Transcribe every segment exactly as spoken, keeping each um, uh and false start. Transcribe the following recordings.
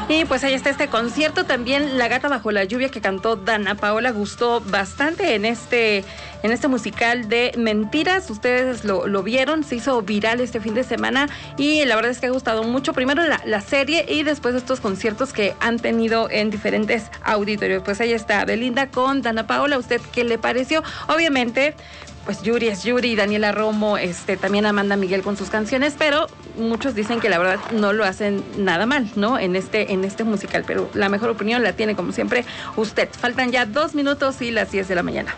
Y pues ahí está este concierto. También La Gata Bajo la Lluvia, que cantó Dana Paola, gustó bastante en este, en este musical de Mentiras. Ustedes lo, lo vieron, se hizo viral este fin de semana y la verdad es que ha gustado mucho. Primero la, la serie y después estos conciertos que han tenido en diferentes auditorios. Pues ahí está Belinda con Dana Paola. ¿A usted qué le pareció? Obviamente, pues Yuri es Yuri, Daniela Romo, este, también Amanda Miguel con sus canciones, pero muchos dicen que la verdad no lo hacen nada mal, ¿no? En este, en este musical, pero la mejor opinión la tiene como siempre usted. Faltan ya dos minutos y las diez de la mañana.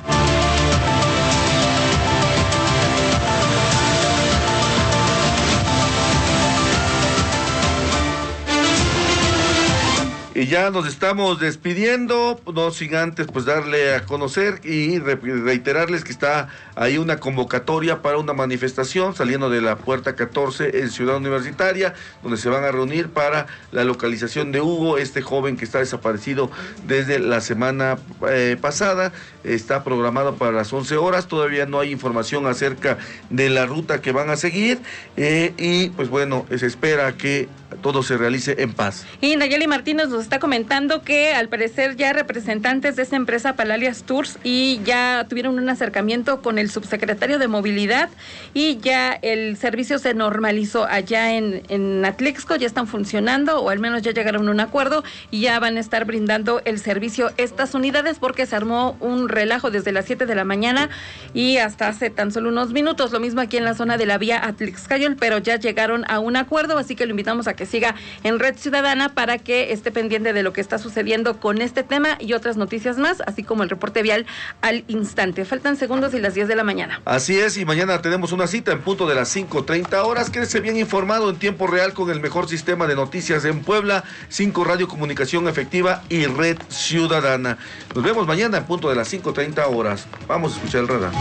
Y ya nos estamos despidiendo, no sin antes pues darle a conocer y re- reiterarles que está ahí una convocatoria para una manifestación saliendo de la puerta catorce en Ciudad Universitaria, donde se van a reunir para la localización de Hugo, este joven que está desaparecido desde la semana eh, pasada. Está programado para las once horas, todavía no hay información acerca de la ruta que van a seguir eh, y pues bueno, se espera que todo se realice en paz. Y Nayeli Martínez nos está comentando que al parecer ya representantes de esta empresa Palalias Tours y ya tuvieron un acercamiento con el subsecretario de Movilidad y ya el servicio se normalizó allá en, en Atlixco, ya están funcionando o al menos ya llegaron a un acuerdo y ya van a estar brindando el servicio estas unidades porque se armó un relajo desde las siete de la mañana y hasta hace tan solo unos minutos. Lo mismo aquí en la zona de la vía Atlixcayol, pero ya llegaron a un acuerdo, así que lo invitamos a que siga en Red Ciudadana para que esté pendiente de lo que está sucediendo con este tema y otras noticias más, así como el reporte vial al instante. Faltan segundos y las diez de la mañana. Así es, y mañana tenemos una cita en punto de las cinco treinta horas. Quédese bien informado en tiempo real con el mejor sistema de noticias en Puebla, cinco Radio Comunicación Efectiva y Red Ciudadana. Nos vemos mañana en punto de las cinco treinta horas. Vamos a escuchar el radar.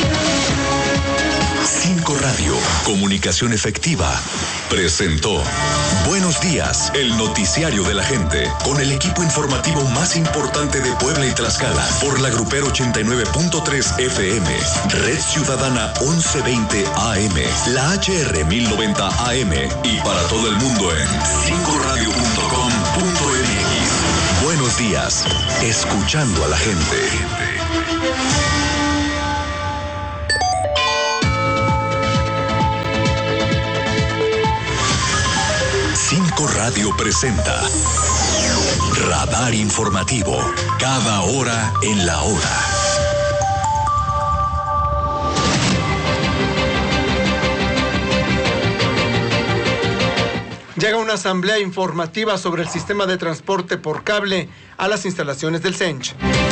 cinco Radio, Comunicación Efectiva, presentó Buenos Días, el noticiario de la gente, con el equipo informativo más importante de Puebla y Tlaxcala, por la Grupero ochenta y nueve punto tres F M, Red Ciudadana once veinte A M, la H R mil noventa A M y para todo el mundo en cinco radio punto com punto m x. Buenos días, escuchando a la gente. cinco Radio presenta Radar Informativo, cada hora en la hora. Llega una asamblea informativa sobre el sistema de transporte por cable a las instalaciones del Sench.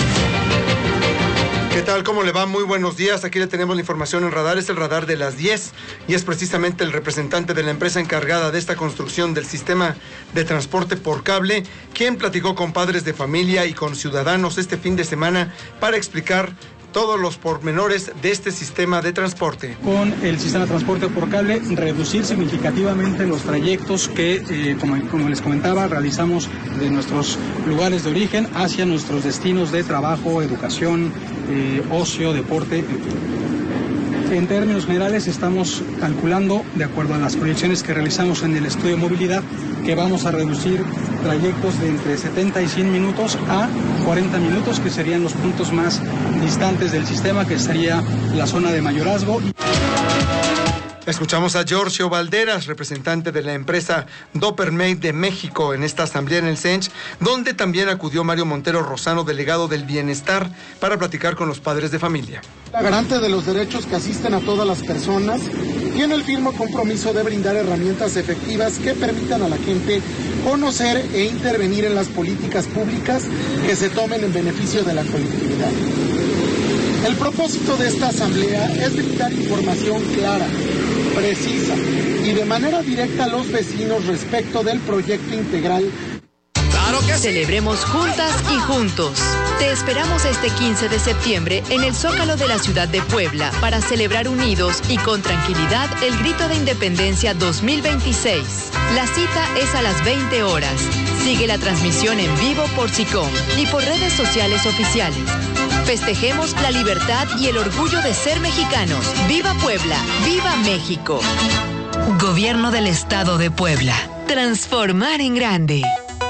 ¿Qué tal? ¿Cómo le va? Muy buenos días. Aquí le tenemos la información en radar. Es el radar de las diez y es precisamente el representante de la empresa encargada de esta construcción del sistema de transporte por cable quien platicó con padres de familia y con ciudadanos este fin de semana para explicar todos los pormenores de este sistema de transporte. Con el sistema de transporte por cable, reducir significativamente los trayectos que, eh, como, como les comentaba, realizamos de nuestros lugares de origen hacia nuestros destinos de trabajo, educación, eh, ocio, deporte. En términos generales, estamos calculando, de acuerdo a las proyecciones que realizamos en el estudio de movilidad, que vamos a reducir trayectos de entre setenta y cien minutos a cuarenta minutos, que serían los puntos más distantes del sistema, que sería la zona de mayorazgo. Escuchamos a Giorgio Valderas, representante de la empresa Dopermate de México, en esta asamblea en el Sench, donde también acudió Mario Montero Rosano, delegado del Bienestar, para platicar con los padres de familia. La garante de los derechos que asisten a todas las personas tiene el firme compromiso de brindar herramientas efectivas que permitan a la gente conocer e intervenir en las políticas públicas que se tomen en beneficio de la colectividad. El propósito de esta asamblea es brindar información clara, precisa y de manera directa a los vecinos respecto del proyecto integral. ¡Claro que sí! Celebremos juntas y juntos. Te esperamos este quince de septiembre en el Zócalo de la ciudad de Puebla para celebrar unidos y con tranquilidad el Grito de Independencia dos mil veintiséis. La cita es a las veinte horas. Sigue la transmisión en vivo por SICOM y por redes sociales oficiales. Festejemos la libertad y el orgullo de ser mexicanos. ¡Viva Puebla! ¡Viva México! Gobierno del Estado de Puebla. Transformar en grande.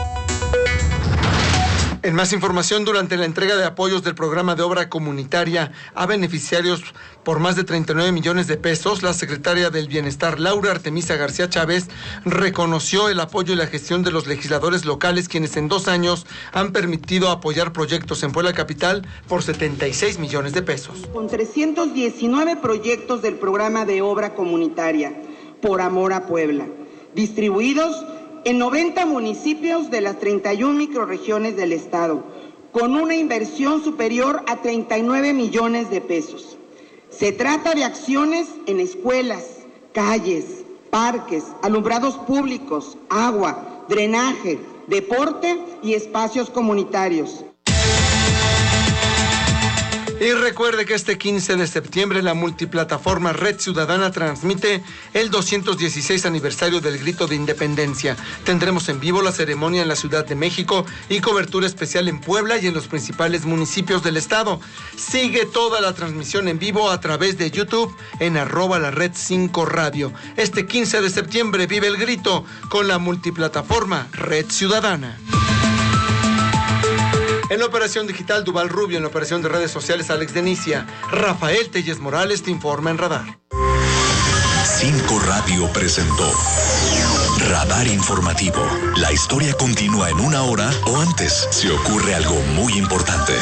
En más información, durante la entrega de apoyos del programa de obra comunitaria a beneficiarios por más de treinta y nueve millones de pesos, la secretaria del Bienestar, Laura Artemisa García Chávez, reconoció el apoyo y la gestión de los legisladores locales, quienes en dos años han permitido apoyar proyectos en Puebla Capital por setenta y seis millones de pesos. Con trescientos diecinueve proyectos del programa de obra comunitaria Por Amor a Puebla, distribuidos en noventa municipios de las treinta y una microrregiones del estado, con una inversión superior a treinta y nueve millones de pesos. Se trata de acciones en escuelas, calles, parques, alumbrados públicos, agua, drenaje, deporte y espacios comunitarios. Y recuerde que este quince de septiembre la multiplataforma Red Ciudadana transmite el doscientos dieciséis aniversario del Grito de Independencia. Tendremos en vivo la ceremonia en la Ciudad de México y cobertura especial en Puebla y en los principales municipios del estado. Sigue toda la transmisión en vivo a través de YouTube en arroba la Red cinco Radio. Este quince de septiembre vive el grito con la multiplataforma Red Ciudadana. En la operación digital, Duval Rubio. En la operación de redes sociales, Alex Denicia. Rafael Telles Morales te informa en Radar. cinco Radio presentó Radar Informativo. La historia continúa en una hora o antes si ocurre algo muy importante.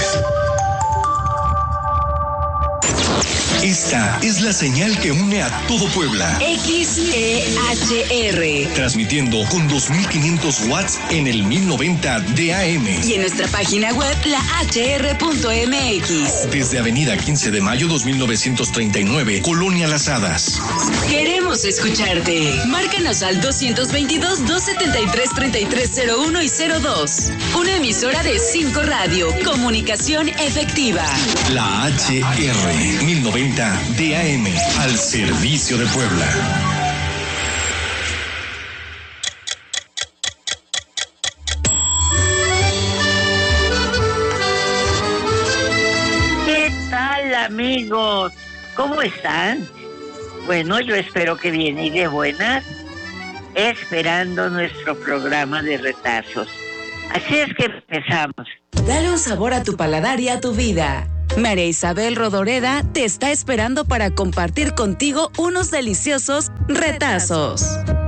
Esta es la señal que une a todo Puebla. X E H R. Transmitiendo con dos mil quinientos watts en el mil noventa de A M. Y en nuestra página web, la H R punto M X. Desde Avenida quince de mayo dos mil novecientos treinta y nueve, Colonia Las Hadas. Queremos escucharte. Márcanos al doscientos veintidós, doscientos setenta y tres, treinta y tres cero uno y cero dos. Una emisora de cinco Radio. Comunicación efectiva. La H R mil noventa de A M, al servicio de Puebla. ¿Qué tal, amigos? ¿Cómo están? Bueno, yo espero que bien y de buenas, esperando nuestro programa de retazos. Así es que empezamos. Dale un sabor a tu paladar y a tu vida. María Isabel Rodoreda te está esperando para compartir contigo unos deliciosos retazos.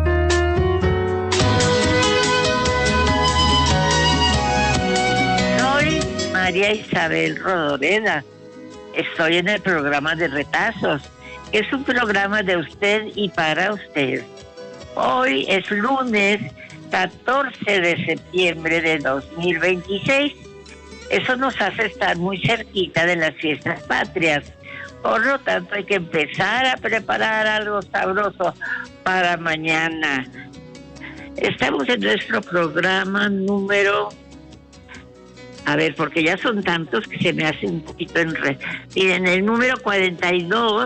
Soy María Isabel Rodoreda. Estoy en el programa de retazos, que es un programa de usted y para usted. Hoy es lunes catorce de septiembre de dos mil veintiséis. Eso nos hace estar muy cerquita de las fiestas patrias. Por lo tanto, hay que empezar a preparar algo sabroso para mañana. Estamos en nuestro programa número... A ver, porque ya son tantos que se me hace un poquito enredo. Miren, el número cuarenta y dos...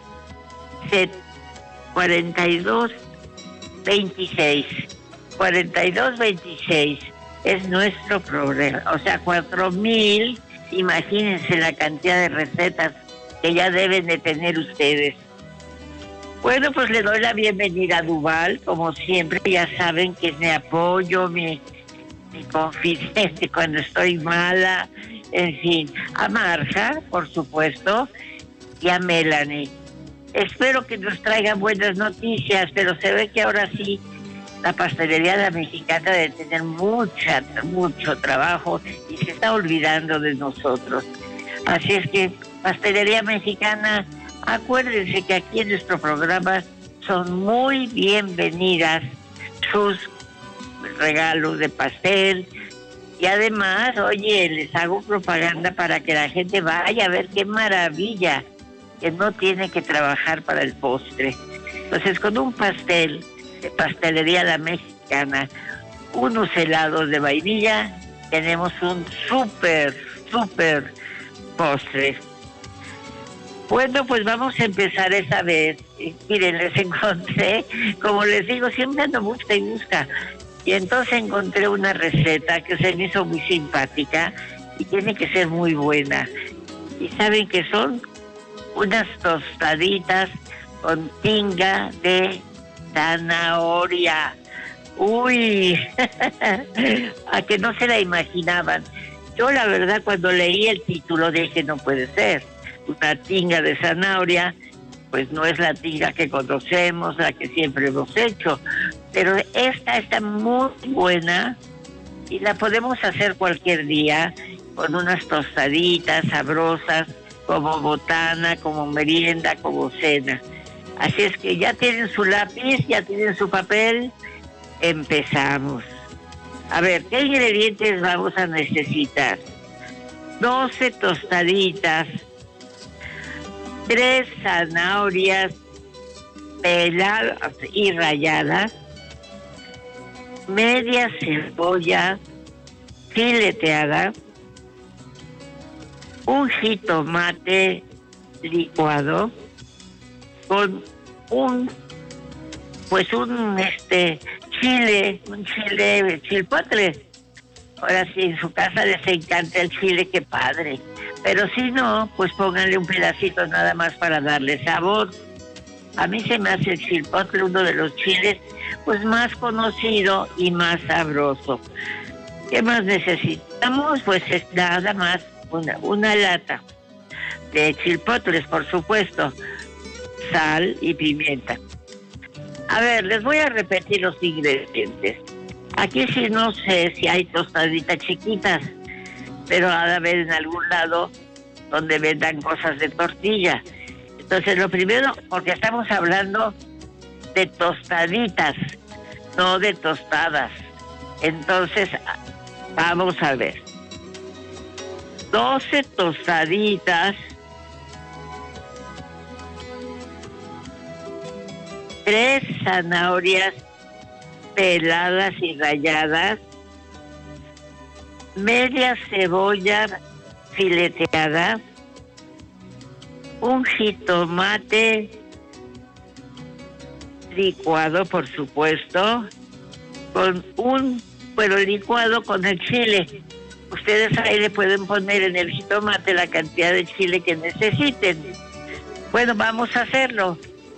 cuarenta y dos veintiséis. cuarenta y dos veintiséis. Es nuestro programa, o sea, cuatro mil, imagínense la cantidad de recetas que ya deben de tener ustedes. Bueno, pues le doy la bienvenida a Duval, como siempre, ya saben que es mi apoyo, mi, mi confidente cuando estoy mala, en fin, a Marja, por supuesto, y a Melanie. Espero que nos traigan buenas noticias, pero se ve que ahora sí, la pastelería La Mexicana debe tener mucha, mucho trabajo y se está olvidando de nosotros. Así es que, Pastelería Mexicana, acuérdense que aquí en nuestro programa son muy bienvenidas sus regalos de pastel. Y además, oye, les hago propaganda para que la gente vaya a ver qué maravilla, que no tiene que trabajar para el postre. Entonces, con un pastel de Pastelería La Mexicana, unos helados de vainilla, tenemos un súper, súper postre. Bueno, pues vamos a empezar esa vez. Miren, les encontré, como les digo, siempre ando busca y busca. Y entonces encontré una receta que se me hizo muy simpática y tiene que ser muy buena. Y saben que son unas tostaditas con tinga de zanahoria. Uy, a que no se la imaginaban. Yo la verdad cuando leí el título dije no puede ser, una tinga de zanahoria, pues no es la tinga que conocemos, la que siempre hemos hecho, pero esta está muy buena y la podemos hacer cualquier día con unas tostaditas sabrosas, como botana, como merienda, como cena. Así es que ya tienen su lápiz, ya tienen su papel, empezamos. A ver, ¿qué ingredientes vamos a necesitar? doce tostaditas, tres zanahorias peladas y ralladas, media cebolla fileteada, un jitomate licuado con un, pues un este chile, un chile chilpotle. Ahora sí, en su casa les encanta el chile, qué padre. Pero si no, pues pónganle un pedacito nada más para darle sabor. A mí se me hace el chilpotle uno de los chiles pues más conocido y más sabroso. ¿Qué más necesitamos? Pues es nada más una, una lata de chilpotles, por supuesto, sal y pimienta. A ver, les voy a repetir los ingredientes. Aquí sí no sé si hay tostaditas chiquitas, pero ha de haber en algún lado donde vendan cosas de tortilla. Entonces, lo primero, porque estamos hablando de tostaditas, no de tostadas. Entonces, vamos a ver. doce tostaditas, tres zanahorias peladas y ralladas, media cebolla fileteada, un jitomate licuado, por supuesto, con un, bueno, licuado con el chile. Ustedes ahí le pueden poner en el jitomate la cantidad de chile que necesiten. Bueno, vamos a hacerlo.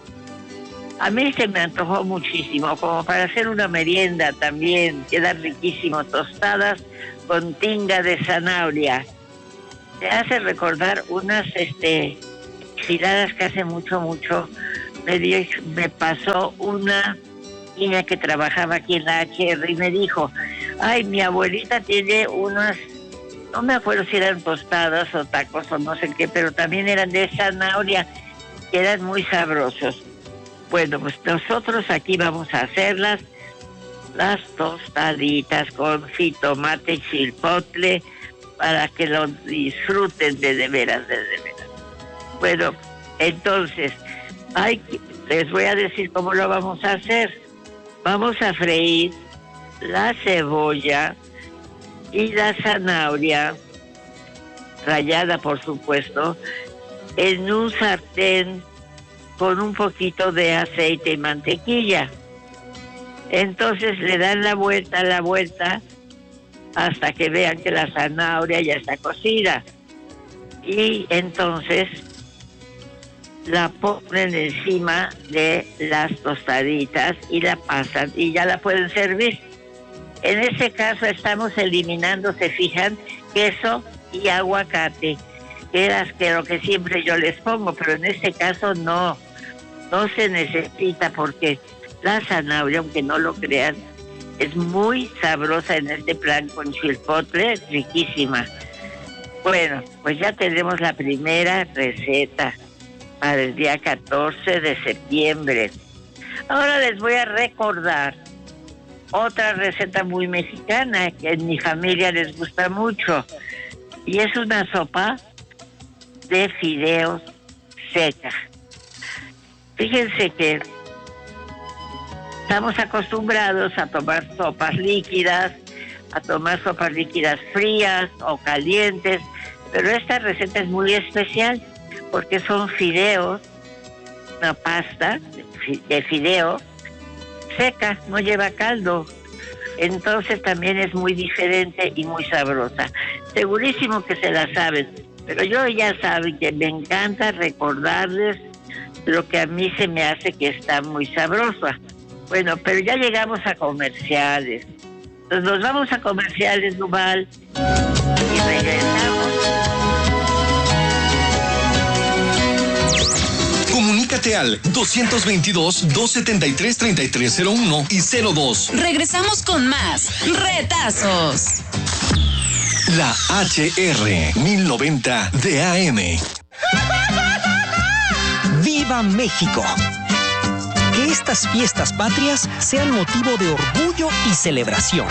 A mí se me antojó muchísimo, como para hacer una merienda también. Queda riquísimo, tostadas con tinga de zanahoria. Te hace recordar unas este, enchiladas que hace mucho, mucho me, dio, me pasó una niña que trabajaba aquí en la H R y me dijo, ay, mi abuelita tiene unas, no me acuerdo si eran tostadas o tacos o no sé qué, pero también eran de zanahoria, que eran muy sabrosos. Bueno, pues nosotros aquí vamos a hacerlas, las tostaditas con jitomate y chilpotle, para que lo disfruten de de veras, de, de veras. Bueno, entonces, hay, les voy a decir cómo lo vamos a hacer. Vamos a freír la cebolla y la zanahoria, rallada por supuesto, en un sartén con un poquito de aceite y mantequilla. Entonces le dan la vuelta, la vuelta, hasta que vean que la zanahoria ya está cocida. Y entonces la ponen encima de las tostaditas y la pasan y ya la pueden servir. En este caso estamos eliminando, se fijan, queso y aguacate, que es lo que siempre yo les pongo, pero en este caso no, no se necesita porque la zanahoria, aunque no lo crean, es muy sabrosa en este plan con chilpotle, riquísima. Bueno, pues ya tenemos la primera receta para el día catorce de septiembre. Ahora les voy a recordar otra receta muy mexicana que en mi familia les gusta mucho, y es una sopa de fideos seca. Fíjense que estamos acostumbrados a tomar sopas líquidas, a tomar sopas líquidas frías o calientes, pero esta receta es muy especial porque son fideos, una pasta de fideo seca, no lleva caldo. Entonces también es muy diferente y muy sabrosa. Segurísimo que se la saben, pero yo ya saben que me encanta recordarles lo que a mí se me hace que está muy sabrosa. Bueno, pero ya llegamos a comerciales. Entonces nos vamos a comerciales, Duval, y y regresamos. Comunícate al dos veintidós, dos setenta y tres, treinta y tres cero uno y cero dos. Regresamos con más Retazos. La H R mil noventa de A M. ¡Viva México! Que estas fiestas patrias sean motivo de orgullo y celebración.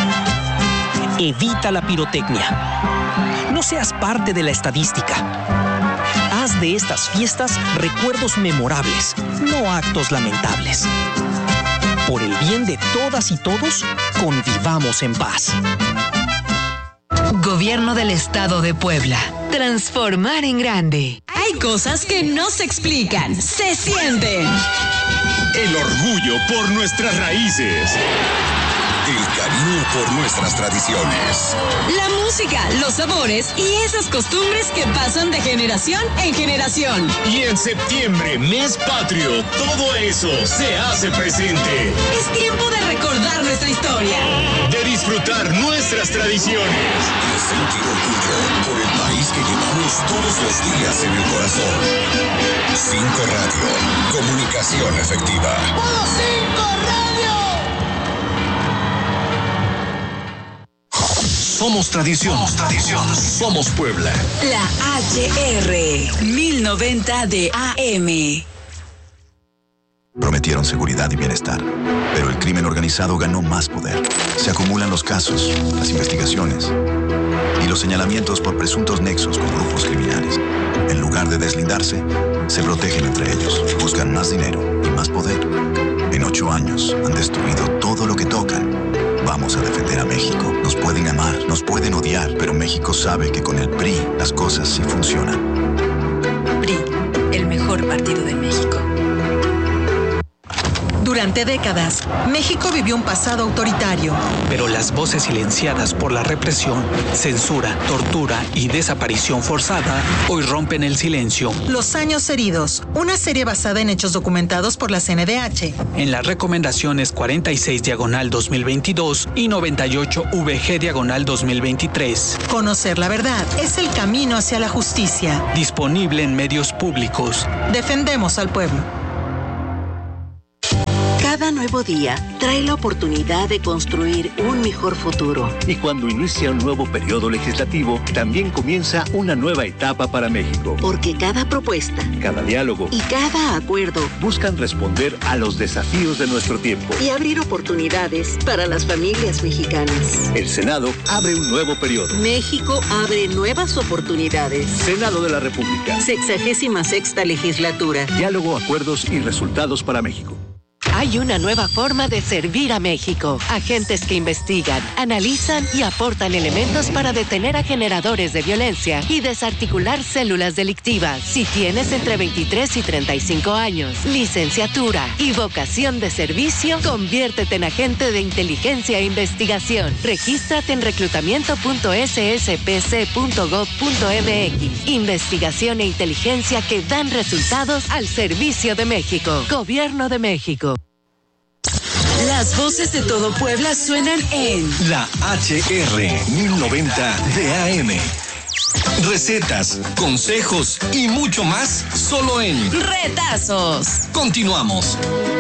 Evita la pirotecnia. No seas parte de la estadística. Haz de estas fiestas recuerdos memorables, no actos lamentables. Por el bien de todas y todos, convivamos en paz. Gobierno del Estado de Puebla. Transformar en grande. Hay cosas que no se explican, se sienten. El orgullo por nuestras raíces. El cariño por nuestras tradiciones. La música, los sabores y esas costumbres que pasan de generación en generación. Y en septiembre, mes patrio, todo eso se hace presente. Es tiempo de recordar nuestra historia. De disfrutar nuestras tradiciones. De sentir orgullo por el país que llevamos todos los días en el corazón. Cinco Radio, comunicación efectiva. ¡Puro Cinco Radio! Somos tradición. Somos tradición. Somos Puebla. La H R mil noventa de A M. Prometieron seguridad y bienestar, pero el crimen organizado ganó más poder. Se acumulan los casos, las investigaciones y los señalamientos por presuntos nexos con grupos criminales. En lugar de deslindarse, se protegen entre ellos, buscan más dinero y más poder. En ocho años han destruido todo lo que tocan. Vamos a defender a México. Nos pueden amar, nos pueden odiar, pero México sabe que con el P R I las cosas sí funcionan. P R I, el mejor partido de México. Durante décadas, México vivió un pasado autoritario. Pero las voces silenciadas por la represión, censura, tortura y desaparición forzada hoy rompen el silencio. Los años heridos, una serie basada en hechos documentados por la C N D H. En las recomendaciones cuarenta y seis diagonal dos mil veintidós y noventa y ocho V G diagonal dos mil veintitrés. Conocer la verdad es el camino hacia la justicia. Disponible en medios públicos. Defendemos al pueblo. Cada nuevo día trae la oportunidad de construir un mejor futuro. Y cuando inicia un nuevo periodo legislativo, también comienza una nueva etapa para México. Porque cada propuesta, cada diálogo y cada acuerdo buscan responder a los desafíos de nuestro tiempo y abrir oportunidades para las familias mexicanas. El Senado abre un nuevo periodo. México abre nuevas oportunidades. Senado de la República. Sexagésima sexta legislatura. Diálogo, acuerdos y resultados para México. Hay una nueva forma de servir a México. Agentes que investigan, analizan y aportan elementos para detener a generadores de violencia y desarticular células delictivas. Si tienes entre veintitrés y treinta y cinco años, licenciatura y vocación de servicio, conviértete en agente de inteligencia e investigación. Regístrate en reclutamiento punto s s p c punto gov punto m x. Investigación e inteligencia que dan resultados al servicio de México. Gobierno de México. Las voces de todo Puebla suenan en La H R mil noventa de A M. Recetas, consejos y mucho más solo en Retazos. Continuamos.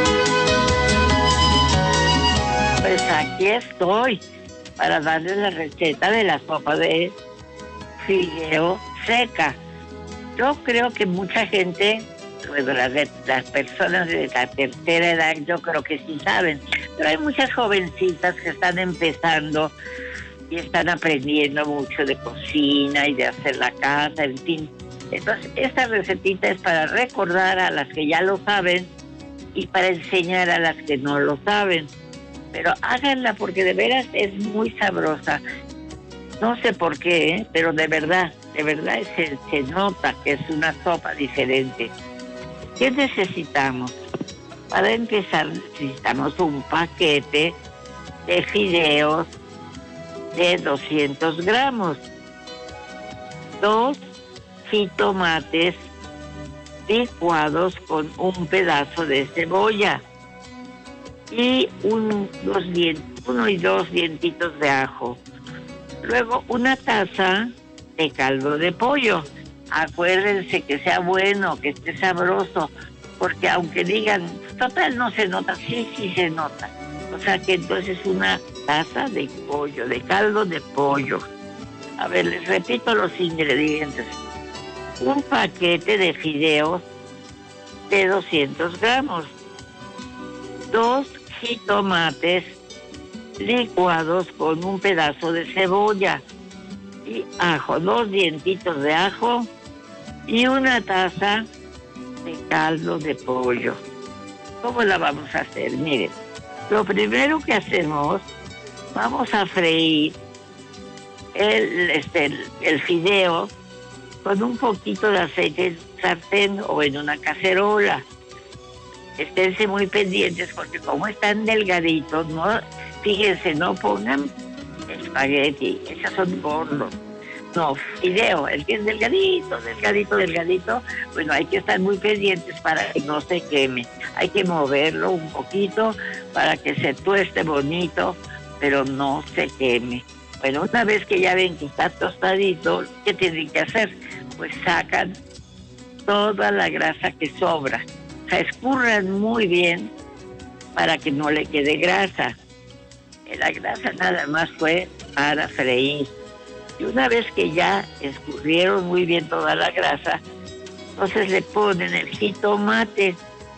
Pues aquí estoy para darles la receta de la sopa de fideo seca. Yo creo que mucha gente, bueno, las, de, las personas de la tercera edad, yo creo que sí saben, pero hay muchas jovencitas que están empezando y están aprendiendo mucho de cocina y de hacer la casa, en fin. Entonces, esta recetita es para recordar a las que ya lo saben y para enseñar a las que no lo saben. Pero háganla porque de veras es muy sabrosa. No sé por qué, ¿eh? Pero de verdad, de verdad se, se nota que es una sopa diferente. ¿Qué necesitamos? Para empezar necesitamos un paquete de fideos de doscientos gramos, dos jitomates licuados con un pedazo de cebolla y un, dos dient, uno y dos dientitos de ajo, Luego una taza de caldo de pollo. Acuérdense que sea bueno, que esté sabroso, porque aunque digan, total no se nota, sí, sí se nota. O sea que entonces una taza de pollo, de caldo de pollo. A ver, les repito los ingredientes. Un paquete de fideos de doscientos gramos. Dos jitomates licuados con un pedazo de cebolla y ajo, dos dientitos de ajo y una taza de caldo de pollo. ¿Cómo la vamos a hacer? Miren, lo primero que hacemos, vamos a freír el, este, el, el fideo con un poquito de aceite en sartén o en una cacerola. Esténse muy pendientes porque como están delgaditos, no, fíjense, no pongan espagueti, esos son gordos. No, fideo, el que es delgadito, delgadito, delgadito, bueno, hay que estar muy pendientes para que no se queme. Hay que moverlo un poquito para que se tueste bonito, pero no se queme. Bueno, una vez que ya ven que está tostadito, ¿qué tienen que hacer? Pues sacan toda la grasa que sobra. O sea, escurran muy bien para que no le quede grasa. La grasa nada más fue para freír. Y una vez que ya escurrieron muy bien toda la grasa, entonces le ponen el jitomate,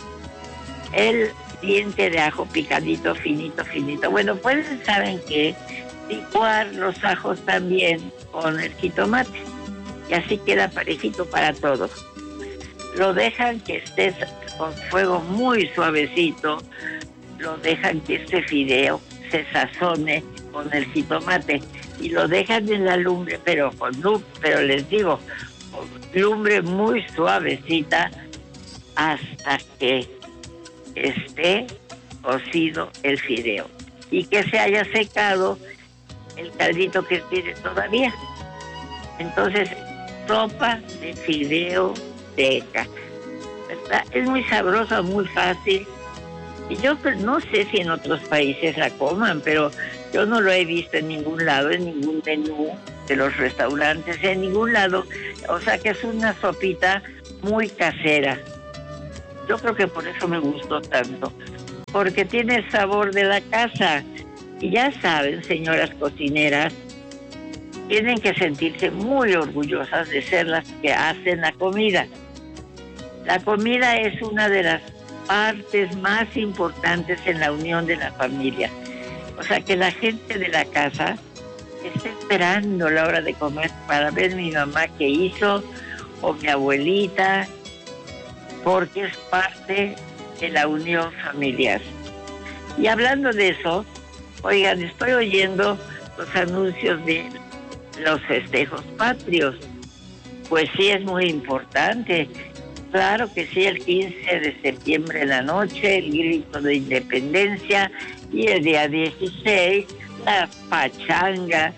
el diente de ajo picadito, finito, finito. Bueno, pueden, ¿saben qué? Licuar los ajos también con el jitomate. Y así queda parejito para todos. Lo dejan que esté con fuego muy suavecito. Lo dejan que este fideo se sazone con el jitomate. Y lo dejan en la lumbre, pero con lumbre, pero les digo, con lumbre muy suavecita hasta que esté cocido el fideo. Y que se haya secado el caldito que tiene todavía. Entonces, sopa de fideo seca, ¿verdad? Es muy sabrosa, muy fácil. Y yo no sé si en otros países la coman, pero yo no lo he visto en ningún lado, en ningún menú de los restaurantes, en ningún lado. O sea que es una sopita muy casera. Yo creo que por eso me gustó tanto, porque tiene el sabor de la casa. Y ya saben, señoras cocineras, tienen que sentirse muy orgullosas de ser las que hacen la comida. La comida es una de las partes más importantes en la unión de la familia. O sea, que la gente de la casa está esperando la hora de comer para ver mi mamá qué hizo, o mi abuelita, porque es parte de la unión familiar. Y hablando de eso, oigan, estoy oyendo los anuncios de los festejos patrios. Pues sí, es muy importante. Claro que sí, el quince de septiembre en la noche, el grito de independencia, y el día dieciséis, la pachanga,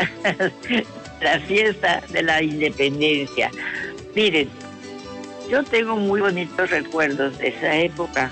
la fiesta de la independencia. Miren, yo tengo muy bonitos recuerdos de esa época,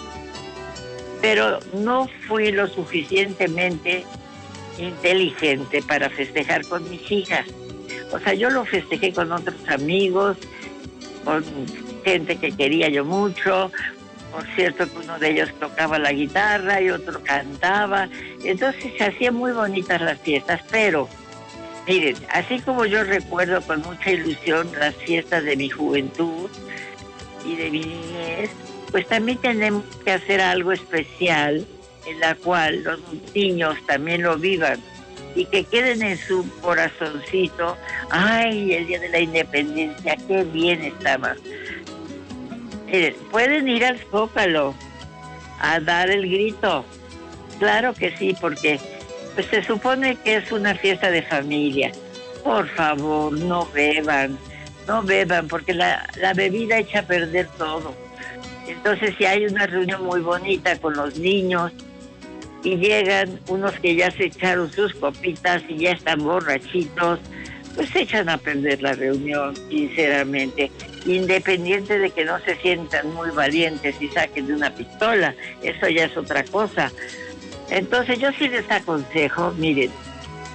pero no fui lo suficientemente inteligente para festejar con mis hijas. O sea, yo lo festejé con otros amigos, con gente que quería yo mucho. Por cierto que uno de ellos tocaba la guitarra y otro cantaba. Entonces se hacían muy bonitas las fiestas, pero miren, así como yo recuerdo con mucha ilusión las fiestas de mi juventud y de mi niñez, pues también tenemos que hacer algo especial en la cual los niños también lo vivan y que queden en su corazoncito. Ay, el día de la independencia, qué bien estaba. Miren, pueden ir al Zócalo a dar el grito. Claro que sí, porque pues se supone que es una fiesta de familia. Por favor, no beban, no beban, porque la, la bebida echa a perder todo. Entonces, si hay una reunión muy bonita con los niños y llegan unos que ya se echaron sus copitas y ya están borrachitos, pues se echan a perder la reunión, sinceramente. Independiente de que no se sientan muy valientes y saquen de una pistola, eso ya es otra cosa. Entonces yo sí les aconsejo, miren,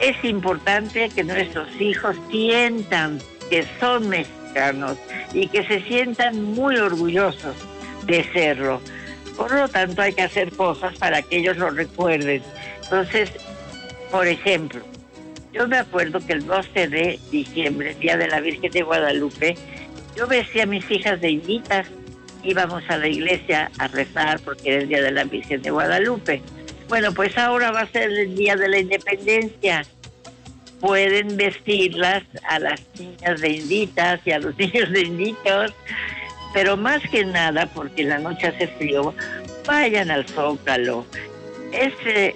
Es importante que nuestros hijos sientan que son mexicanos y que se sientan muy orgullosos de serlo. Por lo tanto, hay que hacer cosas para que ellos lo recuerden. Entonces, por ejemplo, yo me acuerdo que el doce de diciembre, Día de la Virgen de Guadalupe, yo vestía a mis hijas de inditas. Íbamos a la iglesia a rezar porque era el Día de la Virgen de Guadalupe. Bueno, pues ahora va a ser el Día de la Independencia. Pueden vestirlas a las niñas de inditas y a los niños de inditos, pero más que nada, porque la noche hace frío, vayan al Zócalo. Ese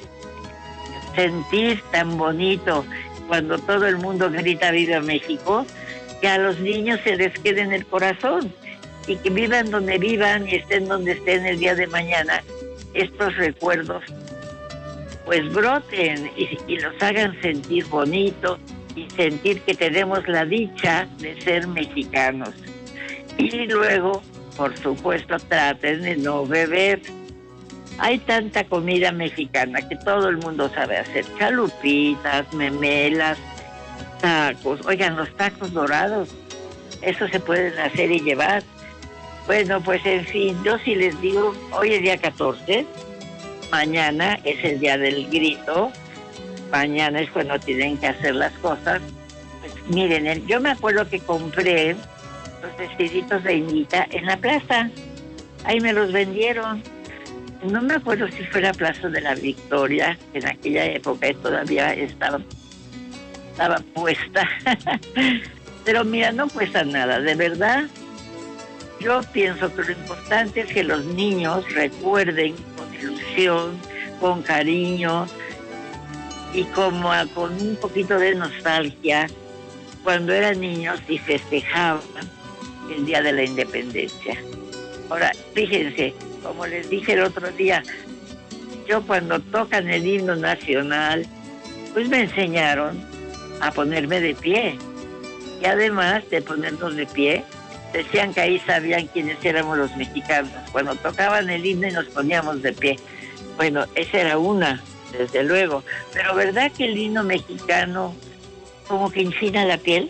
sentir tan bonito cuando todo el mundo grita ¡Viva México!, que a los niños se les quede en el corazón y que vivan donde vivan y estén donde estén el día de mañana, estos recuerdos pues broten y, y los hagan sentir bonito y sentir que tenemos la dicha de ser mexicanos. Y luego, por supuesto, traten de no beber. Hay tanta comida mexicana que todo el mundo sabe hacer. Chalupitas, memelas, tacos. Oigan, los tacos dorados, eso se pueden hacer y llevar. Bueno, pues en fin, yo sí les digo, hoy es día catorce, mañana es el día del grito, mañana es cuando tienen que hacer las cosas. Pues miren, yo me acuerdo que compré los vestiditos de indita en la plaza, ahí me los vendieron. No me acuerdo si fue la Plaza de la Victoria, en aquella época todavía estaba, estaba puesta. Pero mira, no cuesta nada, de verdad. Yo pienso que lo importante es que los niños recuerden con ilusión, con cariño y como a, con un poquito de nostalgia cuando eran niños y festejaban el Día de la Independencia. Ahora, fíjense, como les dije el otro día, yo cuando tocan el himno nacional, pues me enseñaron a ponerme de pie. Y además de ponernos de pie, decían que ahí sabían quiénes éramos los mexicanos. Cuando tocaban el himno y nos poníamos de pie. Bueno, esa era una, desde luego. Pero ¿verdad que el himno mexicano como que enchina la piel?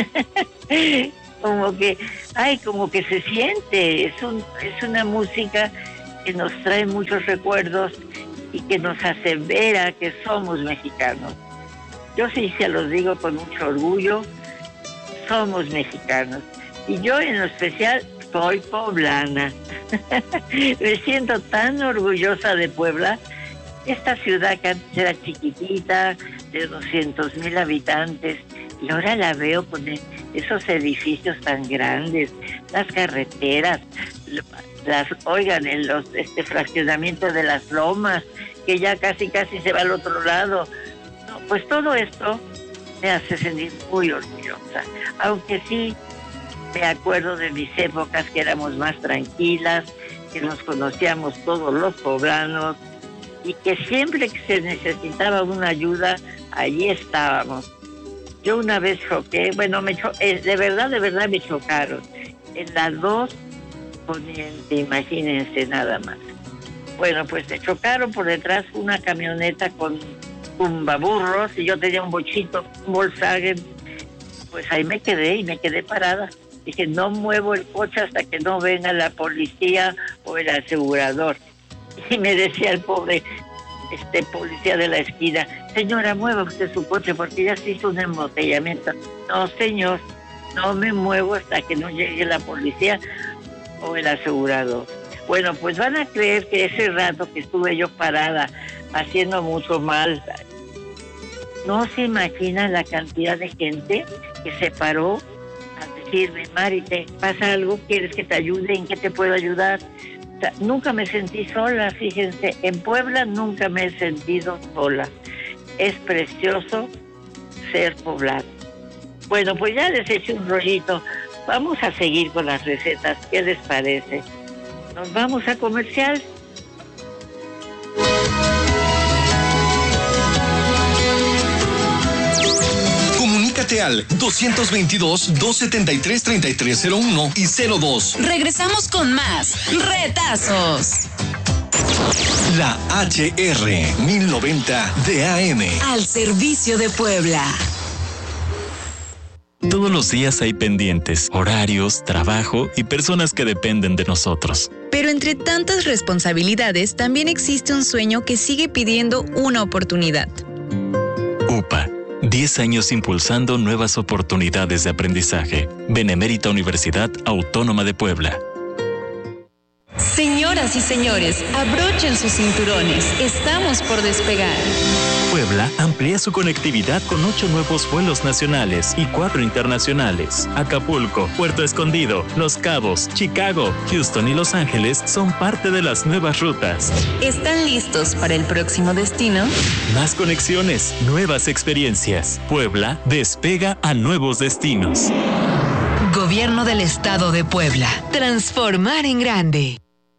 Como que, ay, como que se siente. Es, un, es una música que nos trae muchos recuerdos y que nos asevera que somos mexicanos. Yo sí se los digo con mucho orgullo, somos mexicanos. Y yo en lo especial soy poblana. Me siento tan orgullosa de Puebla. Esta ciudad que antes era chiquitita, de doscientos mil habitantes, y ahora la veo con esos edificios tan grandes, las carreteras, las, oigan, en los este fraccionamiento de las lomas, que ya casi casi se va al otro lado. No, pues todo esto me hace sentir muy orgullosa, aunque sí me acuerdo de mis épocas que éramos más tranquilas, que nos conocíamos todos los poblanos y que siempre que se necesitaba una ayuda, allí estábamos. Yo una vez choqué, bueno, me cho- eh, de verdad, de verdad me chocaron. En la dos Poniente, imagínense nada más. Bueno, pues me chocaron por detrás una camioneta con tumbaburros y yo tenía un bochito, un Volkswagen. Pues ahí me quedé y me quedé parada. Dije, no muevo el coche hasta que no venga la policía o el asegurador. Y me decía el pobre este policía de la esquina, señora, mueva usted su coche porque ya se hizo un embotellamiento. No, señor, no me muevo hasta que no llegue la policía o el asegurador. Bueno, pues van a creer que ese rato que estuve yo parada haciendo mucho mal, no se imaginan la cantidad de gente que se paró a decirme, Mari, ¿te pasa algo? ¿Quieres que te ayude? ¿En qué te puedo ayudar? O sea, nunca me sentí sola, fíjense. En Puebla nunca me he sentido sola. Es precioso ser poblano. Bueno, pues ya les eché un rollito. Vamos a seguir con las recetas. ¿Qué les parece? Nos vamos a comercial. Comunícate al dos veintidós, dos setenta y tres, treinta y tres cero uno y cero dos. Regresamos con más Retazos. La H R mil noventa de A M. Al servicio de Puebla. Todos los días hay pendientes, horarios, trabajo y personas que dependen de nosotros. Pero entre tantas responsabilidades, también existe un sueño que sigue pidiendo una oportunidad. U P A, diez años impulsando nuevas oportunidades de aprendizaje. Benemérita Universidad Autónoma de Puebla. Señoras y señores, abrochen sus cinturones. Estamos por despegar. Puebla amplía su conectividad con ocho nuevos vuelos nacionales y cuatro internacionales. Acapulco, Puerto Escondido, Los Cabos, Chicago, Houston y Los Ángeles son parte de las nuevas rutas. ¿Están listos para el próximo destino? Más conexiones, nuevas experiencias. Puebla despega a nuevos destinos. Gobierno del Estado de Puebla. Transformar en grande.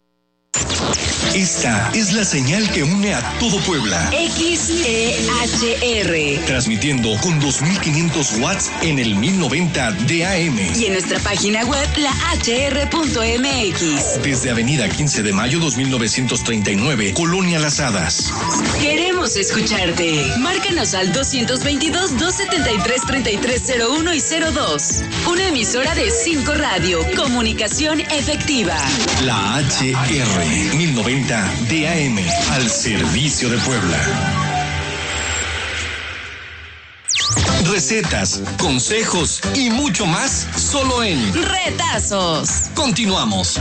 Esta es la señal que une a todo Puebla. X E H R. Transmitiendo con dos mil quinientos watts en el mil noventa de A M. Y en nuestra página web, la H R punto M X. Desde Avenida quince de mayo dos mil novecientos treinta y nueve, Colonia Las Hadas. Queremos escucharte. Márcanos al dos dos dos, dos siete tres, tres tres cero uno y cero dos. Una emisora de cinco Radio. Comunicación efectiva. La H R mil noventa de A M, al servicio de Puebla. Recetas, consejos y mucho más solo en Retazos. Continuamos.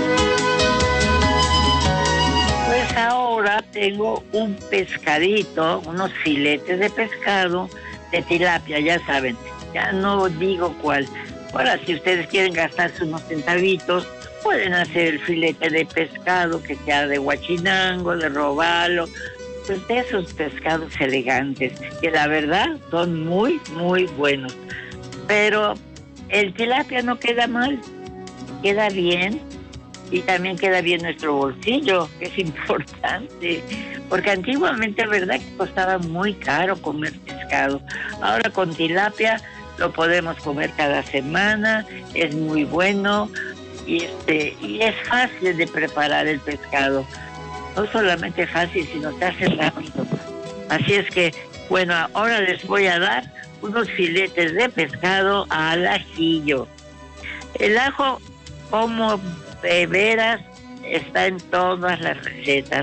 Pues ahora tengo un pescadito, unos filetes de pescado de tilapia, ya saben, ya no digo cuál. Ahora, si ustedes quieren gastarse unos centavitos, pueden hacer el filete de pescado que sea de guachinango, de robalo, pues de esos pescados elegantes, que la verdad son muy, muy buenos. Pero el tilapia no queda mal, queda bien, y también queda bien nuestro bolsillo, que es importante, porque antiguamente, verdad, que costaba muy caro comer pescado. Ahora con tilapia lo podemos comer cada semana, es muy bueno. Y este y es fácil de preparar el pescado. No solamente fácil, sino se hace rápido. Así es que, bueno, ahora les voy a dar unos filetes de pescado al ajillo. El ajo, como de veras, está en todas las recetas.